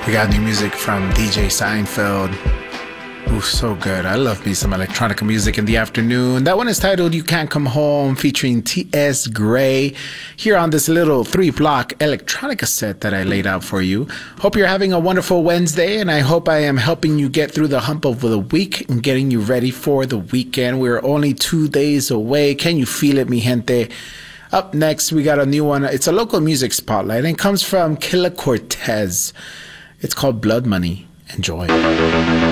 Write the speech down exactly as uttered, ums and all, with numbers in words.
We got new music from D J Seinfeld. Ooh, so good. I love me some electronica music in the afternoon. That one is titled You Can't Come Home, featuring T S Gray, here on this little three-block electronica set that I laid out for you. Hope you're having a wonderful Wednesday, and I hope I am helping you get through the hump of the week and getting you ready for the weekend. We're only two days away. Can you feel it, mi gente? Up next, we got a new one. It's a local music spotlight, and it comes from Killa Cortez. It's called Blood Money. Enjoy.